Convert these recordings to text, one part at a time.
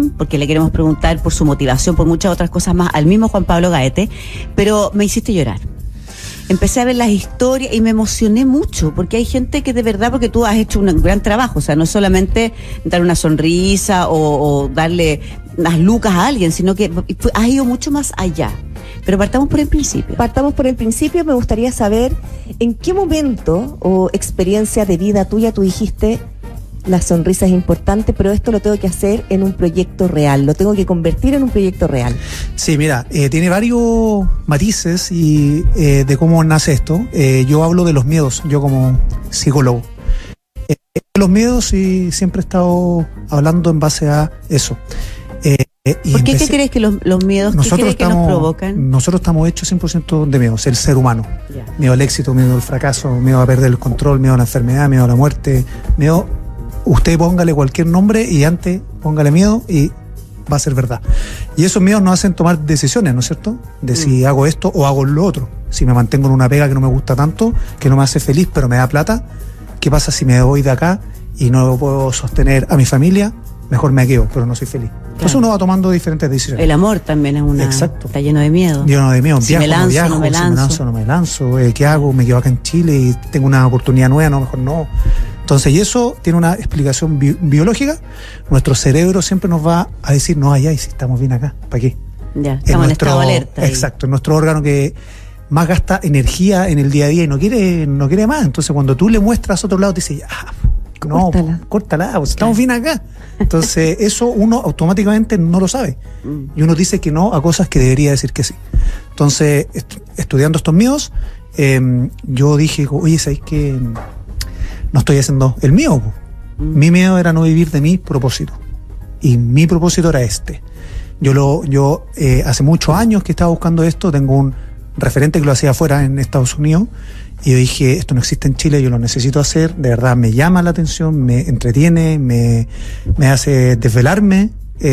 Instagram, porque le queremos preguntar por su motivación, por muchas otras cosas más, al mismo Juan Pablo Gaete, pero me hiciste llorar. Empecé a ver las historias y me emocioné mucho, porque hay gente que de verdad, porque tú has hecho un gran trabajo, o sea, no es solamente dar una sonrisa o darle unas lucas a alguien, sino que has ido mucho más allá. Pero partamos por el principio. Partamos por el principio. Me gustaría saber en qué momento o experiencia de vida tuya tú dijiste: la sonrisa es importante, pero esto lo tengo que hacer en un proyecto real, lo tengo que convertir en un proyecto real. Sí, mira, tiene varios matices y de cómo nace esto. Yo hablo de los miedos, yo como psicólogo. Los miedos, y siempre he estado hablando en base a eso. ¿Por qué? ¿Qué crees que los miedos que nos provocan? Nosotros estamos hechos 100% de miedos, el ser humano. Yeah. Miedo al éxito, miedo al fracaso, miedo a perder el control, miedo a la enfermedad, miedo a la muerte, miedo... Usted póngale cualquier nombre y antes póngale miedo y va a ser verdad. Y esos miedos nos hacen tomar decisiones, ¿no es cierto? De si hago esto o hago lo otro. Si me mantengo en una pega que no me gusta tanto, que no me hace feliz pero me da plata, ¿qué pasa si me voy de acá y no puedo sostener a mi familia? Mejor me quedo, pero no soy feliz. Entonces uno va tomando diferentes decisiones. El amor también es una... Exacto. Está lleno de miedo. Lleno de miedo. Si me lanzo, viajo, no me lanzo. Si me lanzo, no me lanzo. ¿Qué hago? Me quedo acá en Chile y tengo una oportunidad nueva, no, mejor no. Entonces, y eso tiene una explicación biológica. Nuestro cerebro siempre nos va a decir, no, allá, y si estamos bien acá, ¿para qué? Ya, estamos en estado de alerta. Exacto, es nuestro órgano que más gasta energía en el día a día y no quiere más. Entonces, cuando tú le muestras a otro lado, te dice, no, córtala, pues estamos bien acá. Entonces, eso uno automáticamente no lo sabe. Y uno dice que no a cosas que debería decir que sí. Entonces, estudiando estos miedos, yo dije, oye, ¿sabes qué? No estoy haciendo el mío. Mi miedo era no vivir de mi propósito. Y mi propósito era este. Yo hace muchos años que estaba buscando esto, tengo un referente que lo hacía afuera en Estados Unidos, y yo dije, esto no existe en Chile, yo lo necesito hacer, de verdad me llama la atención, me entretiene, me hace desvelarme,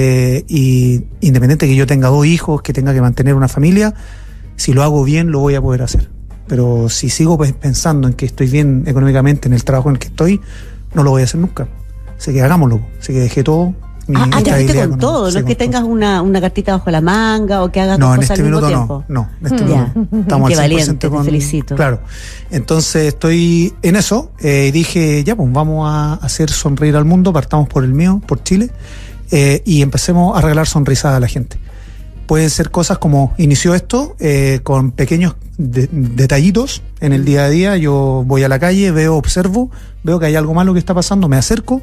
y independiente que yo tenga 2 hijos, que tenga que mantener una familia, si lo hago bien lo voy a poder hacer. Pero si sigo pensando en que estoy bien económicamente en el trabajo en el que estoy, no lo voy a hacer nunca. Así que hagámoslo, así que dejé todo. Te fuiste con todo, no es que tengas una cartita bajo la manga o que hagas dos cosas al mismo tiempo. No, en este minuto no. Estamos Qué al 100% valiente, te felicito. Claro. Entonces estoy en eso, dije, ya pues vamos a hacer sonreír al mundo, partamos por el mío, por Chile, y empecemos a regalar sonrisas a la gente. Pueden ser cosas como, inició esto con pequeños detallitos en el día a día. Yo voy a la calle, observo, veo que hay algo malo que está pasando, me acerco,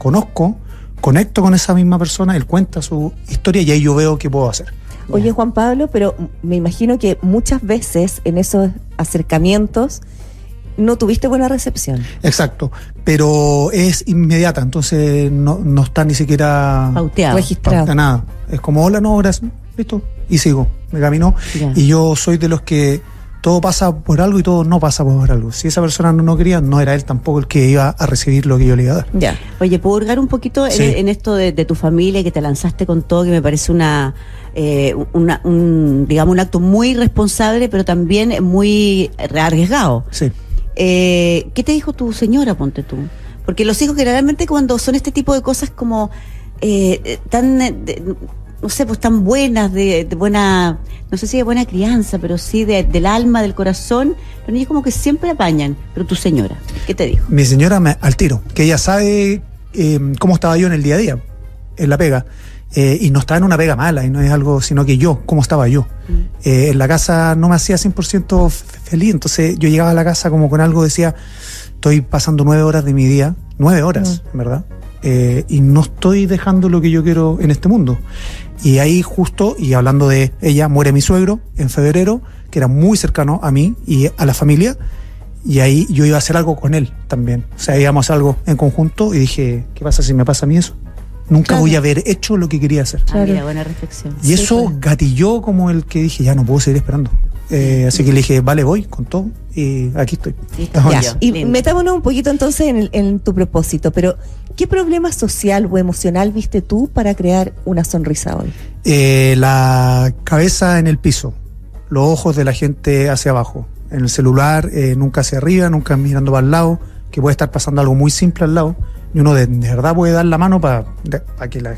conecto con esa misma persona, él cuenta su historia y ahí yo veo qué puedo hacer. Oye, Juan Pablo, pero me imagino que muchas veces en esos acercamientos no tuviste buena recepción. Exacto, pero es inmediata, entonces no está ni siquiera pauteado, registrado. Nada. Es como, hola, no, gracias, listo, y sigo, me camino. Y yo soy de los que todo pasa por algo y todo no pasa por algo. Si esa persona no quería, no era él tampoco el que iba a recibir lo que yo le iba a dar. Ya. Oye, ¿puedo hurgar un poquito en esto de tu familia, que te lanzaste con todo, que me parece digamos, un acto muy responsable, pero también muy arriesgado? Sí. ¿Qué te dijo tu señora, ponte tú? Porque los hijos generalmente cuando son este tipo de cosas como no sé, pues tan buenas, de buena, no sé si de buena crianza, pero sí del alma, del corazón, los niños como que siempre apañan. Pero tu señora, ¿qué te dijo? Mi señora al tiro, que ella sabe cómo estaba yo en el día a día, en la pega, y no estaba en una pega mala, y no es algo, sino que yo, cómo estaba yo. En la casa no me hacía 100% feliz, entonces yo llegaba a la casa como con algo, decía, estoy pasando 9 horas de mi día, 9 horas, ¿verdad? Y no estoy dejando lo que yo quiero en este mundo. Y ahí justo, y hablando de ella, muere mi suegro en febrero, que era muy cercano a mí y a la familia, y ahí yo iba a hacer algo con él también. O sea, íbamos a hacer algo en conjunto y dije, ¿qué pasa si me pasa a mí eso? Nunca voy a haber hecho lo que quería hacer. Mira, buena reflexión. Y eso gatilló como el que dije, ya no puedo seguir esperando. Así que le dije, vale, voy con todo y aquí estoy. Y metámonos un poquito entonces en tu propósito, pero ¿qué problema social o emocional viste tú para crear una sonrisa hoy? La cabeza en el piso, los ojos de la gente hacia abajo, en el celular, nunca hacia arriba, nunca mirando para el lado, que puede estar pasando algo muy simple al lado, y uno de verdad puede dar la mano para que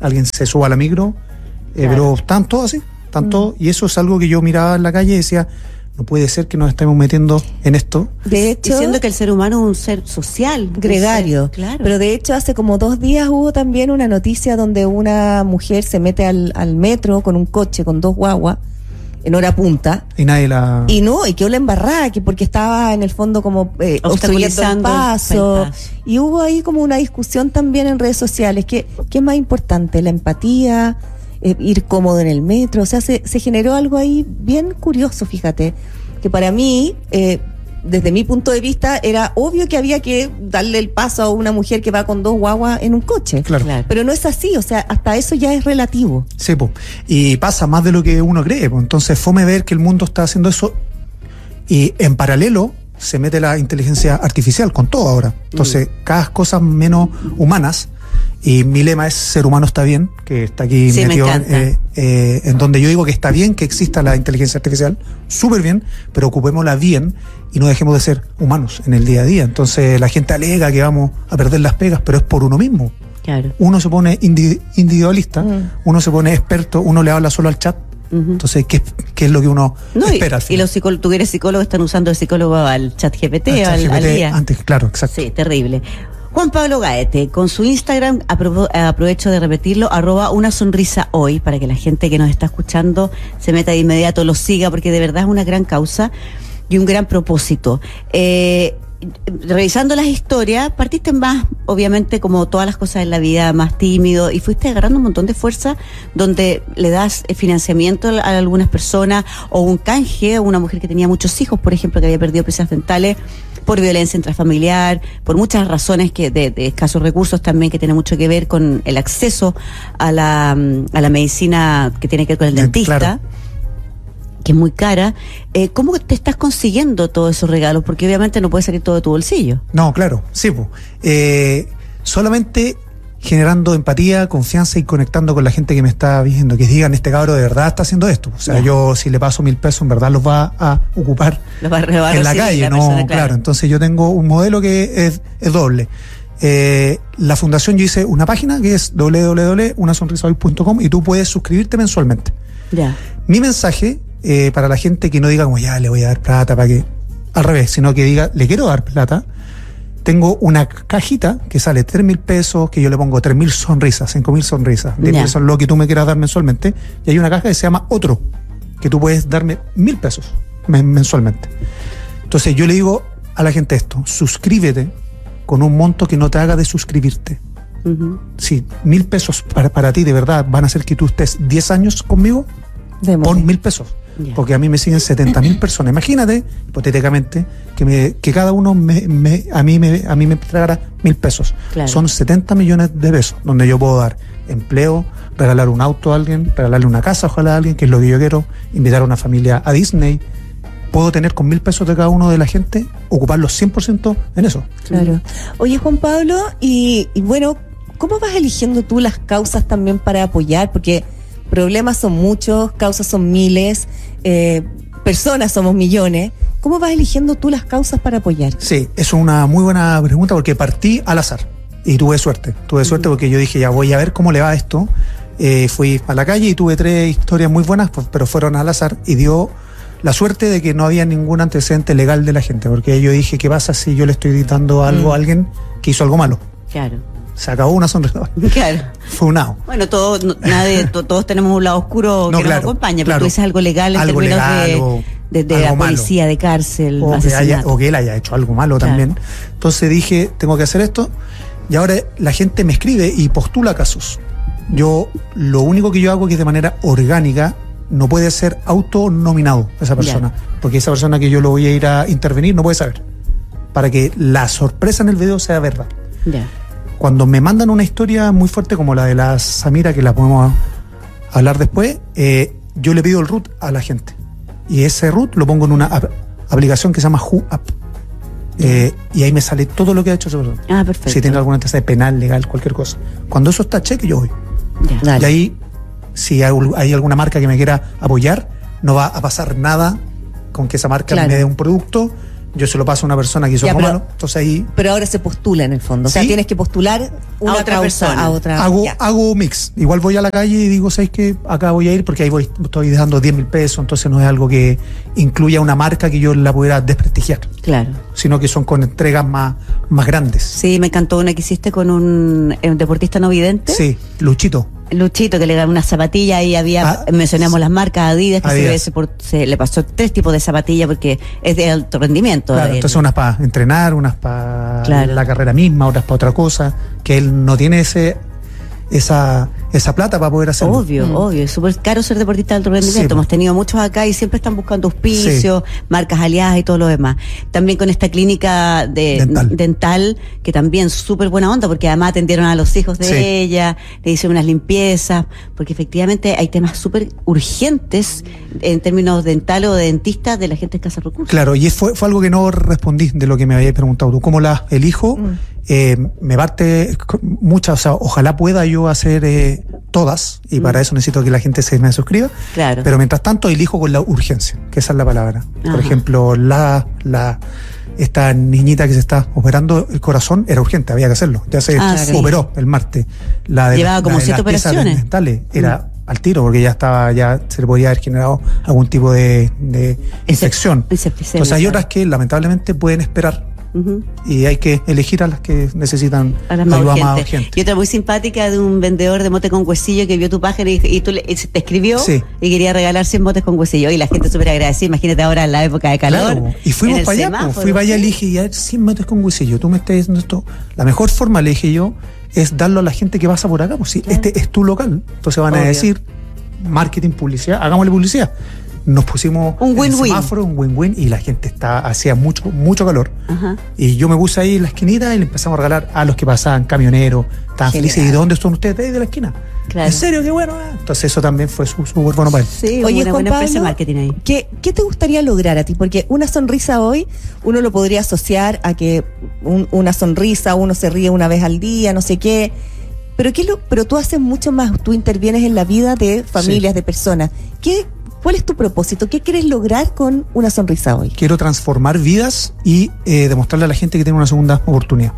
alguien se suba a la micro, Claro. pero están todos así, y eso es algo que yo miraba en la calle y decía, no puede ser que nos estemos metiendo en esto. De hecho, Diciendo que el ser humano es un ser social, gregario. un ser- claro. Pero de hecho hace como 2 días hubo también una noticia donde una mujer se mete al metro con un coche, con 2 guaguas, en hora punta. Y nadie la... Y quedó la embarrada, que porque estaba en el fondo como obstruyendo el Obstaculizando paso. el paso. Y hubo ahí como una discusión también en redes sociales. ¿Qué es más importante? ¿La empatía? ¿Ir cómodo en el metro? O sea, se generó algo ahí bien curioso, fíjate. Que para mí, desde mi punto de vista, era obvio que había que darle el paso a una mujer que va con 2 guaguas en un coche. Claro. Claro. Pero no es así, o sea, hasta eso ya es relativo. Sí, po. Y pasa más de lo que uno cree, po. Entonces fome ver que el mundo está haciendo eso y en paralelo se mete la inteligencia artificial con todo ahora. Entonces cada cosa menos humanas, y mi lema es ser humano está bien, que está aquí Sí, me metido encanta. en donde yo digo que está bien que exista la inteligencia artificial, súper bien, pero ocupémosla bien y no dejemos de ser humanos en el día a día. Entonces la gente alega que vamos a perder las pegas, pero es por uno mismo. Claro. Uno se pone individualista, uno se pone experto, uno le habla solo al chat. Entonces, ¿qué es lo que uno No, espera al y final? los tú que eres psicólogo, están usando el psicólogo al chat GPT, Al al ChatGPT día. antes, claro, exacto. Sí, terrible. Juan Pablo Gaete, con su Instagram, aprovecho de repetirlo, @unasonrisahoy, para que la gente que nos está escuchando se meta de inmediato, lo siga, porque de verdad es una gran causa y un gran propósito. Revisando las historias, partiste más, obviamente, como todas las cosas en la vida, más tímido, y fuiste agarrando un montón de fuerza, donde le das financiamiento a algunas personas, o un canje a una mujer que tenía muchos hijos, por ejemplo, que había perdido piezas dentales por violencia intrafamiliar, por muchas razones que de escasos recursos también, que tiene mucho que ver con el acceso a la medicina que tiene que ver con el dentista. Claro. Que es muy cara. ¿Cómo te estás consiguiendo todos esos regalos? Porque obviamente no puede salir todo de tu bolsillo. No, claro, sí, po. Solamente generando empatía, confianza y conectando con la gente que me está viendo, que digan, este cabro de verdad está haciendo esto. O sea, Ya. yo si le paso 1.000 pesos, en verdad los va a ocupar Los va a robar, en la sí, calle, la no, persona, claro. Entonces yo tengo un modelo que es doble. La fundación, yo hice una página que es www.unasonrisahoy.com y tú puedes suscribirte mensualmente. Ya. Mi mensaje para la gente que no diga como ya le voy a dar plata para que, al revés, sino que diga le quiero dar plata. Tengo una cajita que sale 3.000 pesos, que yo le pongo 3.000 sonrisas, 5.000 sonrisas, 10.000 Ya. son lo que tú me quieras dar mensualmente, y hay una caja que se llama Otro, que tú puedes darme 1.000 pesos mensualmente. Entonces yo le digo a la gente esto: suscríbete con un monto que no te haga de suscribirte. Ujú. Si 1.000 pesos para ti de verdad van a hacer que tú estés 10 años conmigo, Démosle. pon 1.000 pesos. Ya. Porque a mí me siguen 70.000 personas. Imagínate, hipotéticamente, que cada uno a mí me entregara 1.000 pesos. Claro. Son 70 millones de pesos, donde yo puedo dar empleo, regalar un auto a alguien, regalarle una casa ojalá a alguien, que es lo que yo quiero, invitar a una familia a Disney. Puedo tener con 1.000 pesos de cada uno de la gente, ocuparlos 100% en eso. Claro. Oye, Juan Pablo, y bueno, ¿cómo vas eligiendo tú las causas también para apoyar? Porque problemas son muchos, causas son miles, personas somos millones. ¿Cómo vas eligiendo tú las causas para apoyar? Sí, es una muy buena pregunta porque partí al azar y tuve suerte. Tuve suerte porque yo dije, ya voy a ver cómo le va esto. Fui a la calle y tuve 3 historias muy buenas, pero fueron al azar y dio la suerte de que no había ningún antecedente legal de la gente, porque yo dije, ¿qué pasa si yo le estoy dando algo a alguien que hizo algo malo? Claro. Se acabó una sonrisa. Claro. Fue un nao. Bueno, todos tenemos un lado oscuro No, que claro, nos acompaña, pero claro. tú dices algo legal en Algo términos legal o de la algo malo. policía, de cárcel, asesinato. O que él haya hecho algo malo Claro. también. Entonces dije, tengo que hacer esto. Y ahora la gente me escribe y postula casos. Yo, lo único que yo hago es que de manera orgánica no puede ser autonominado esa persona. Porque esa persona que yo lo voy a ir a intervenir no puede saber. Para que la sorpresa en el video sea verdad. Ya. Cuando me mandan una historia muy fuerte como la de la Samira, que la podemos hablar después, yo le pido el root a la gente. Y ese root lo pongo en una aplicación que se llama WhoApp. Y ahí me sale todo lo que ha hecho esa persona. Ah, perfecto. Si tiene alguna antecedente penal, legal, cualquier cosa. Cuando eso está cheque, yo voy. Ya. Dale. Y ahí, si hay alguna marca que me quiera apoyar, no va a pasar nada con que esa marca Claro. me dé un producto, yo se lo paso a una persona que hizo Ya, algo pero- malo, entonces ahí Pero ahora se postula en el fondo. O sea, Sí. tienes que postular una A otra causa, persona. a otra. Ya. hago mix. Igual voy a la calle y digo, ¿sabes qué? Acá voy a ir porque ahí estoy dejando 10.000 pesos, entonces no es algo que incluya una marca que yo la pudiera desprestigiar, Claro. sino que son con entregas más grandes. Sí, me encantó una que hiciste con un deportista no vidente. Sí, Luchito. Luchito, que le ganó una zapatilla y había, mencionamos las marcas Adidas, que Adidas. se le pasó 3 tipos de zapatillas porque es de alto rendimiento. Claro, entonces unas para entrenar, unas para Claro. la carrera misma, otras para otra cosa, que él no tiene esa plata para poder hacerlo. Obvio, es súper caro ser deportista de alto rendimiento. Sí. Hemos tenido muchos acá y siempre están buscando auspicios, marcas aliadas y todo lo demás. También con esta clínica dental que también súper buena onda, porque además atendieron a los hijos de Sí. ella, le hicieron unas limpiezas, porque efectivamente hay temas súper urgentes en términos dental o de dentista de la gente de escasos recursos. Claro, y fue algo que no respondí de lo que me habías preguntado tú. ¿Cómo la elijo? Me parte muchas, o sea, ojalá pueda yo hacer todas, y para eso necesito que la gente se me suscriba. Claro. Pero mientras tanto elijo con la urgencia, que esa es la palabra. Por Ajá. ejemplo, esta niñita que se está operando el corazón era urgente, había que hacerlo. Ya se sí. operó el martes. Llevaba como 7 las piezas operaciones. dentales era al tiro, porque ya se le podía haber generado algún tipo de infección. Septicemia, Entonces hay claro. otras que lamentablemente pueden esperar. Ujú. Y hay que elegir a las que necesitan A las más ayuda urgentes. más urgente. Y otra muy simpática de un vendedor de mote con huesillo que vio tu página y te escribió Sí. y quería regalar 100 motes con huesillo. Y la gente súper agradecida. Imagínate ahora en la época de calor. Claro, y fuimos en el para allá, semáforo, fui para allá y ¿sí? le dije, ya 100 metros con huesillo, tú me estás diciendo esto. La mejor forma, le dije yo, es darlo a la gente que pasa por acá, pues si Claro. este es tu local. Entonces van a Obvio. decir, marketing, publicidad, hagámosle publicidad. Nos pusimos Un en el win-win. semáforo, un win-win, y la gente hacía mucho calor. Ajá. Y yo me puse ahí en la esquinita y le empezamos a regalar a los que pasaban, camioneros, estaban Genial. felices. ¿Y de dónde son ustedes? De ahí de la esquina. Claro. ¿En serio? Qué bueno. Entonces eso también fue súper bueno para él. Sí, Oye, una Juan buena empresa de Pablo, marketing ahí. ¿Qué te gustaría lograr a ti? Porque una sonrisa hoy, uno lo podría asociar a que una sonrisa, uno se ríe una vez al día, no sé qué. Pero tú haces mucho más, tú intervienes en la vida de familias, Sí. de personas. ¿Cuál es tu propósito? ¿Qué quieres lograr con una sonrisa hoy? Quiero transformar vidas y demostrarle a la gente que tiene una segunda oportunidad.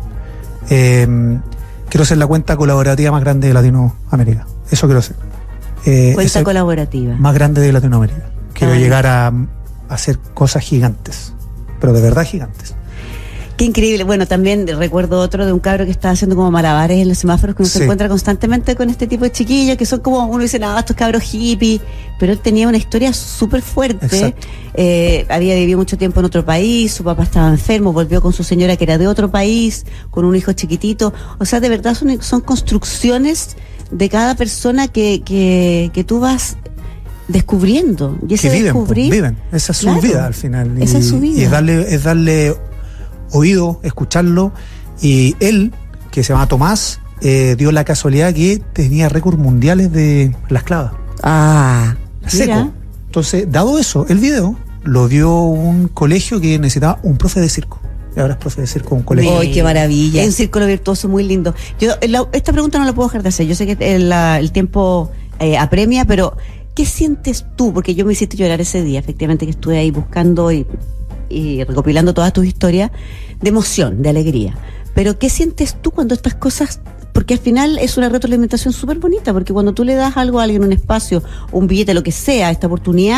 Quiero ser la cuenta colaborativa más grande de Latinoamérica. Eso quiero ser. Cuenta ese colaborativa. más grande de Latinoamérica. Quiero Ah. llegar a hacer cosas gigantes, pero de verdad gigantes. Qué increíble. Bueno, también recuerdo otro de un cabro que estaba haciendo como malabares en los semáforos, que uno se Sí. encuentra constantemente con este tipo de chiquillos que son como, uno dice, no, estos cabros hippies, pero él tenía una historia súper fuerte. Exacto. Había vivido mucho tiempo en otro país, su papá estaba enfermo, volvió con su señora que era de otro país, con un hijo chiquitito. O sea, de verdad son construcciones de cada persona que tú vas descubriendo. Y ese Que viven, descubrir, viven. Esa es claro, su vida al final. esa es su vida. Y es darle oído, escucharlo. Y él, que se llama Tomás, dio la casualidad que tenía récords mundiales de las clavas. Ah, Seco. Mira. Entonces, dado eso, el video lo dio un colegio que necesitaba un profe de circo. Y ahora es profe de circo, un colegio. ¡ay, qué maravilla! Es un círculo virtuoso muy lindo. Esta pregunta no la puedo dejar de hacer. Yo sé que el tiempo apremia, pero ¿qué sientes tú? Porque yo me hiciste llorar ese día, efectivamente, que estuve ahí buscando y recopilando todas tus historias de emoción, de alegría. Pero ¿qué sientes tú cuando estas cosas... Porque al final es una retroalimentación súper bonita, porque cuando tú le das algo a alguien, un espacio, un billete, lo que sea, esta oportunidad,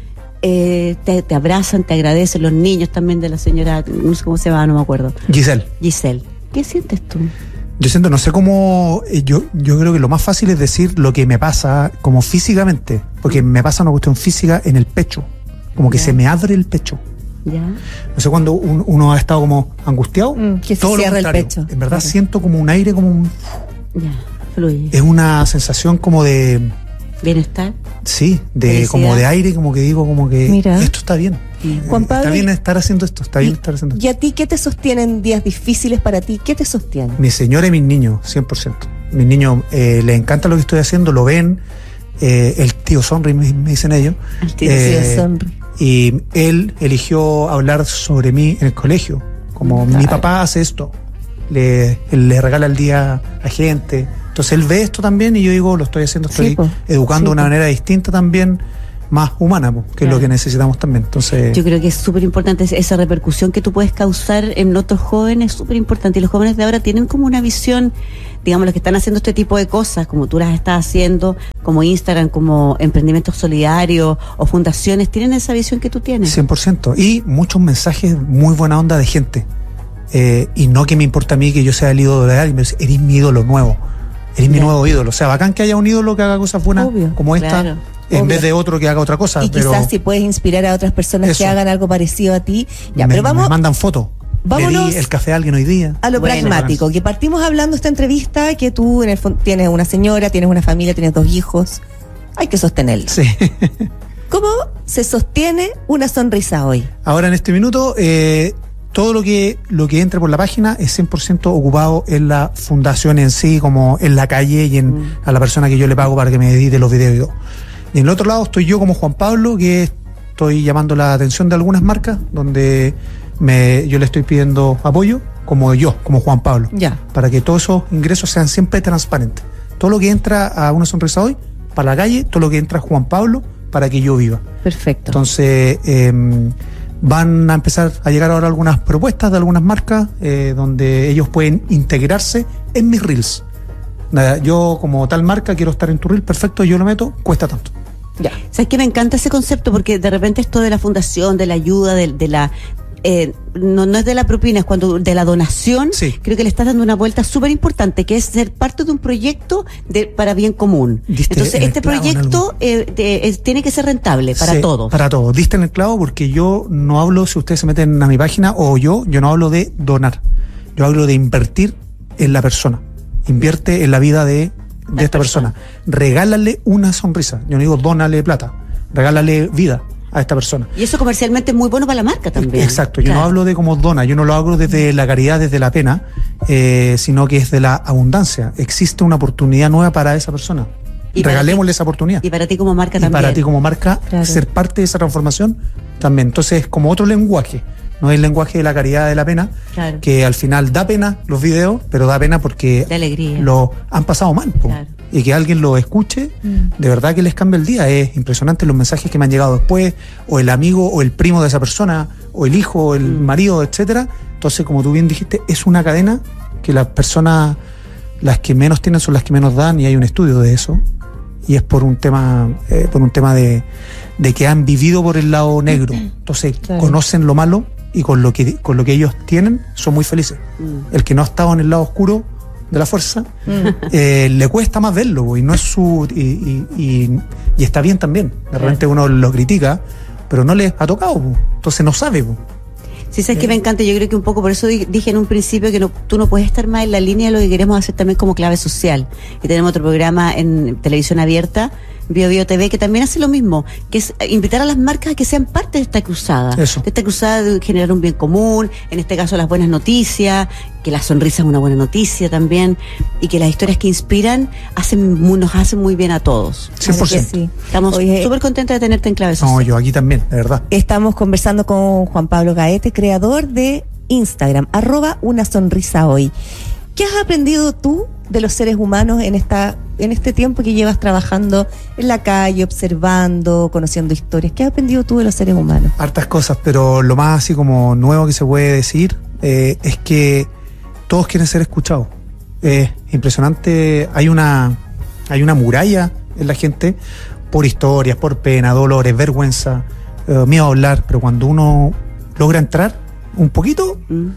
te abrazan, te agradecen los niños también de la señora, no sé cómo se llama, no me acuerdo. Giselle. Giselle, ¿qué sientes tú? Yo siento, no sé cómo. Yo creo que lo más fácil es decir lo que me pasa como físicamente. Porque me pasa una cuestión física en el pecho. Como que Ya. se me abre el pecho. ¿Ya? No sé, cuando uno ha estado como angustiado. Que se todo lo cierra el contrario. pecho. En verdad Claro. siento como un aire, Ya, fluye. es una sensación como de. Bienestar. Sí, Felicidad. como de aire, como que digo, como que Mira. esto está bien. Juan Pablo, está bien estar haciendo esto, está bien estar haciendo esto. ¿Y a ti qué te sostiene en días difíciles para ti? ¿Qué te sostiene? Mi señora y mis niños, 100%. Mis niños les encanta lo que estoy haciendo, lo ven. El tío Sonri, me dicen ellos. El tío Sonri. Y él eligió hablar sobre mí en el colegio. Como mi papá hace esto, le regala el día a gente. Entonces él ve esto también y yo digo, lo estoy haciendo, estoy Sí, po. educando Sí, de una po. manera distinta también. más humana, que es lo que necesitamos también. Entonces, yo creo que es súper importante esa repercusión que tú puedes causar en otros jóvenes, es súper importante. Y los jóvenes de ahora tienen como una visión, digamos, los que están haciendo este tipo de cosas, como tú las estás haciendo, como Instagram, como emprendimientos solidarios o fundaciones, tienen esa visión que tú tienes. 100%. Y muchos mensajes muy buena onda de gente. Y no que me importa a mí que yo sea el ídolo de alguien, pero eres mi ídolo nuevo. Eres mi nuevo ídolo. O sea, bacán que haya un ídolo que haga cosas buenas como esta, claro, en vez de otro que haga otra cosa. Y quizás si puedes inspirar a otras personas que hagan algo parecido a ti. Ya, pero vamos. Me mandan fotos. Vámonos. Le di el café a alguien hoy día. A lo pragmático, que partimos hablando esta entrevista, que tú en el fondo tienes una señora, tienes una familia, tienes 2 hijos. Hay que sostenerlo. Sí. ¿Cómo se sostiene una sonrisa hoy? Ahora en este minuto, todo lo que entre por la página es 100% ocupado en la fundación en sí, como en la calle y a la persona que yo le pago para que me edite los videos y todo. Y en el otro lado estoy yo como Juan Pablo, que estoy llamando la atención de algunas marcas donde yo le estoy pidiendo apoyo, como Juan Pablo, para que todos esos ingresos sean siempre transparentes. Todo lo que entra a Una Sonrisa Hoy, para la calle, todo lo que entra a Juan Pablo, para que yo viva. Perfecto. Entonces, van a empezar a llegar ahora algunas propuestas de algunas marcas donde ellos pueden integrarse en mis reels. Yo como tal marca quiero estar en tu reel, perfecto, yo lo meto, cuesta tanto. Ya. ¿Sabes qué? Me encanta ese concepto porque de repente esto de la fundación, de la ayuda, de la... no es de la propina, es cuando de la donación. Sí. Creo que le estás dando una vuelta súper importante, que es ser parte de un proyecto para bien común. Entonces este proyecto tiene que ser rentable para todos. Para todos. Diste en el clavo, porque yo no hablo, si ustedes se meten a mi página o yo no hablo de donar, yo hablo de invertir en la persona. Invierte en la vida de esta persona. Regálale una sonrisa. Yo no digo dónale plata, regálale vida a esta persona. Y eso comercialmente es muy bueno para la marca también. Exacto, yo no hablo de como dona, yo no lo hago desde la caridad, desde la pena, sino que es de la abundancia. Existe una oportunidad nueva para esa persona. Y regalémosle esa oportunidad. Y para ti como marca también. Y para ti como marca, ser parte de esa transformación también. Entonces es como otro lenguaje. No es el lenguaje de la caridad, de la pena, que al final da pena los videos, pero da pena porque de alegría. Lo han pasado mal. Y que alguien lo escuche, de verdad que les cambia el día. Es impresionante los mensajes que me han llegado después, o el amigo, o el primo de esa persona, o el hijo, o el marido, etcétera. Entonces, como tú bien dijiste, es una cadena que las personas, las que menos tienen son las que menos dan, y hay un estudio de eso. Y es por un tema de que han vivido por el lado negro. Entonces, conocen lo malo, y con lo que ellos tienen son muy felices. El que no ha estado en el lado oscuro de la fuerza le cuesta más verlo, y no es su y está bien también. De repente uno lo critica, pero no les ha tocado, entonces no sabe. Sí, sabes que me encanta. Yo creo que un poco por eso dije en un principio que tú no puedes estar más en la línea de lo que queremos hacer también como clave social. Y tenemos otro programa en televisión abierta, Bio TV, que también hace lo mismo, que es invitar a las marcas a que sean parte de esta cruzada. De esta cruzada de generar un bien común, en este caso las buenas noticias, que la sonrisa es una buena noticia también, y que las historias que inspiran nos hacen muy bien a todos. 100%. Sí. Estamos súper contentos de tenerte en Clave Social. No, yo aquí también, de verdad. Estamos conversando con Juan Pablo Gaete, creador de Instagram, @unasonrisahoy. ¿Qué has aprendido tú de los seres humanos en este tiempo que llevas trabajando en la calle, observando, conociendo historias? ¿Qué has aprendido tú de los seres humanos? Hartas cosas, pero lo más así como nuevo que se puede decir es que todos quieren ser escuchados. Impresionante. Hay una muralla en la gente por historias, por pena, dolores, vergüenza, miedo a hablar, pero cuando uno logra entrar un poquito,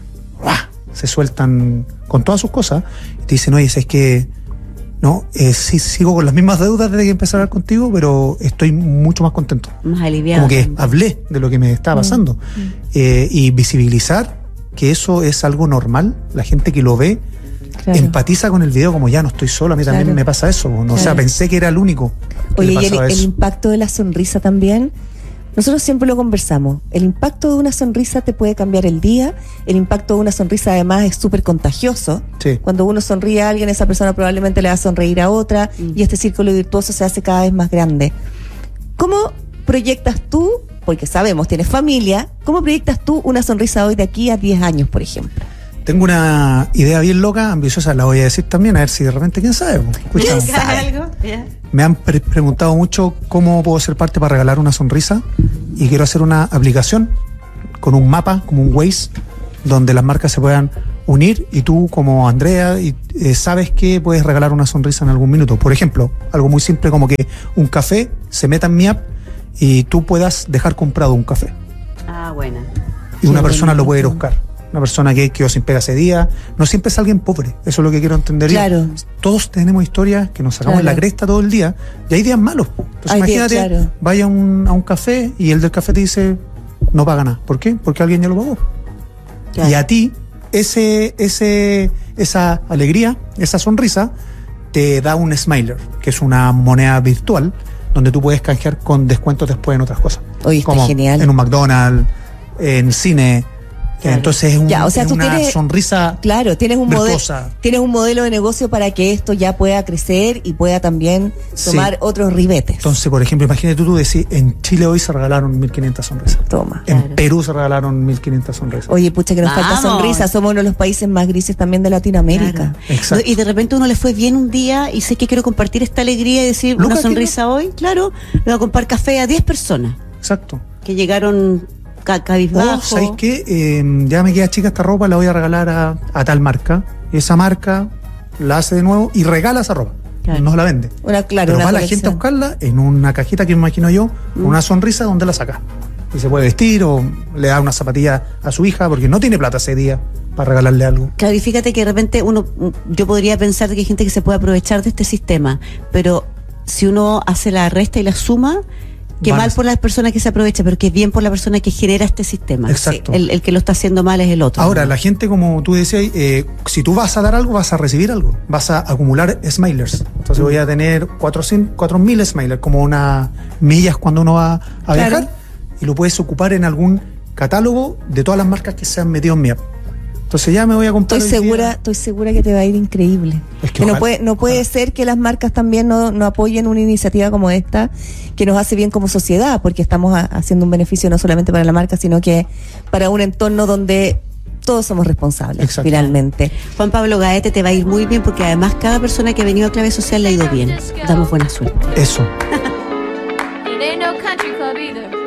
se sueltan con todas sus cosas y te dicen, oye, es que no, sí, sigo con las mismas deudas desde que empecé a hablar contigo, pero estoy mucho más contento, más aliviado, como que hablé de lo que me estaba pasando. Y visibilizar que eso es algo normal. La gente que lo ve empatiza con el video, como ya no estoy solo, a mí también me pasa eso, ¿no? O sea, pensé que era el único que Oye, le pasaba y el eso. impacto de la sonrisa también. Nosotros siempre lo conversamos. El impacto de una sonrisa te puede cambiar el día. El impacto de una sonrisa además es súper contagioso. Sí. Cuando uno sonríe a alguien, esa persona probablemente le va a sonreír a otra, y este círculo virtuoso se hace cada vez más grande. ¿Cómo proyectas tú, porque sabemos, tienes familia, cómo proyectas tú una sonrisa hoy de aquí a 10 años, por ejemplo? Tengo una idea bien loca, ambiciosa, la voy a decir también, a ver si de repente, quién sabe. Escucha, ¿Algo? Yeah. me han preguntado mucho cómo puedo ser parte para regalar una sonrisa y quiero hacer una aplicación con un mapa, como un Waze, donde las marcas se puedan unir y tú como Andrea sabes que puedes regalar una sonrisa en algún minuto. Por ejemplo, algo muy simple como que un café se meta en mi app y tú puedas dejar comprado un café. Ah, buena. Y una persona lo puede ir a buscar. Una persona que quedó sin pega ese día. No siempre es alguien pobre. Eso es lo que quiero entender. Claro. Todos tenemos historias que nos sacamos en la cresta todo el día y hay días malos. Entonces Hay imagínate, días, claro. vaya a un café y el del café te dice no paga nada. ¿Por qué? Porque alguien ya lo pagó. Claro. Y a ti esa alegría, esa sonrisa te da un smiler, que es una moneda virtual donde tú puedes canjear con descuentos después en otras cosas. Oye, está como genial. en un McDonald's, en cine. Claro. Entonces es, Ya, o sea, es tú una tienes- sonrisa Claro, tienes un virtuosa. modelo de negocio para que esto ya pueda crecer y pueda también tomar Sí. otros ribetes. Entonces, por ejemplo, imagínate tú decís, en Chile hoy se regalaron 1.500 sonrisas. Toma. En Claro. Perú se regalaron 1.500 sonrisas. Oye, pucha, que nos falta Vamos. sonrisa. Somos uno de los países más grises también de Latinoamérica. Claro. Exacto. No, y de repente uno le fue bien un día y sé que quiero compartir esta alegría y decir Lucas, una sonrisa hoy. Claro, le voy a comprar café a 10 personas Exacto. que llegaron cabizbajo. ¿Sabéis qué? Ya me queda chica esta ropa, la voy a regalar a tal marca. Y esa marca la hace de nuevo y regala esa ropa. Claro. No la vende. Claro, Pero una va la colección. gente a buscarla en una cajita que me imagino yo, con una sonrisa donde la saca. Y se puede vestir o le da una zapatilla a su hija porque no tiene plata ese día para regalarle algo. Claro, y fíjate que de repente yo podría pensar que hay gente que se puede aprovechar de este sistema, pero si uno hace la resta y la suma, que Van a mal ser. por la persona que se aprovecha, pero que bien por la persona que genera este sistema. Exacto. El que lo está haciendo mal es el otro. Ahora, la gente, como tú decías, si tú vas a dar algo, vas a recibir algo. Vas a acumular smilers. Entonces voy a tener 4.000 smilers, como unas millas cuando uno va a Claro. viajar. Y lo puedes ocupar en algún catálogo de todas las marcas que se han metido en mi app. Entonces ya me voy a comprar. Estoy hoy día- segura que te va a ir increíble. Es que no ojalá, no puede ojalá. ser que las marcas también no apoyen una iniciativa como esta, que nos hace bien como sociedad, porque estamos haciendo un beneficio no solamente para la marca, sino que para un entorno donde todos somos responsables, Exacto. finalmente. Juan Pablo Gaete, te va a ir muy bien porque además cada persona que ha venido a Clave Social le ha ido bien. Damos buena suerte. Eso. It ain't no country club either.